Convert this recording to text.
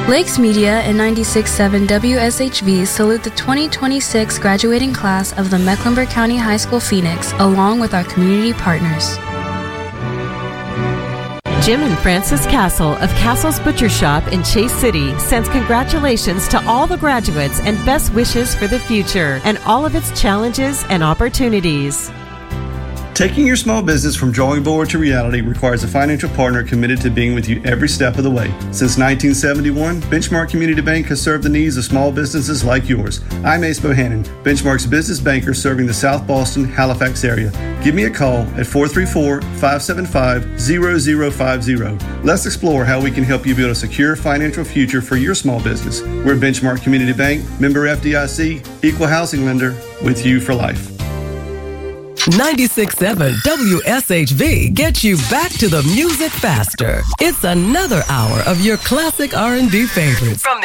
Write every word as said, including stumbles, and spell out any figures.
Lakes Media and ninety-six point seven W S H V salute the twenty twenty-six graduating class of the Mecklenburg County High School Phoenix, along with our community partners. Jim and Frances Castle of Castle's Butcher Shop in Chase City sends congratulations to all the graduates and best wishes for the future and all of its challenges and opportunities. Taking your small business from drawing board to reality requires a financial partner committed to being with you every step of the way. Since nineteen seventy-one, Benchmark Community Bank has served the needs of small businesses like yours. I'm Ace Bohannon, Benchmark's business banker serving the South Boston, Halifax area. Give me a call at four three four, five seven five, zero zero five zero. Let's explore how we can help you build a secure financial future for your small business. We're Benchmark Community Bank, member F D I C, equal housing lender, with you for life. ninety-six point seven W S H V gets you back to the music faster. It's another hour of your classic R and B favorites. From the